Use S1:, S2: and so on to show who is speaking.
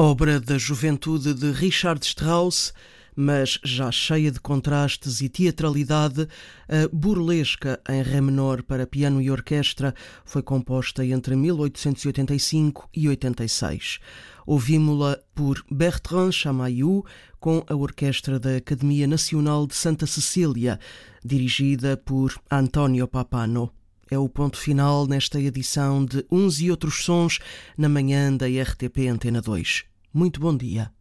S1: Obra da juventude de Richard Strauss, mas já cheia de contrastes e teatralidade, a Burlesca em Ré menor para piano e orquestra foi composta entre 1885 e 86. Ouvimos-la por Bertrand Chamayou com a Orquestra da Academia Nacional de Santa Cecília, dirigida por António Papano. É o ponto final nesta edição de Uns e Outros Sons na manhã da RTP Antena 2. Muito bom dia.